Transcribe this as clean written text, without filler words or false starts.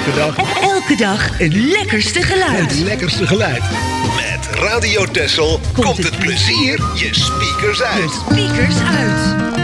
elke dag. Elke dag het lekkerste geluid. Het lekkerste geluid. Met Radio Texel komt het plezier je speakers uit. Je speakers uit.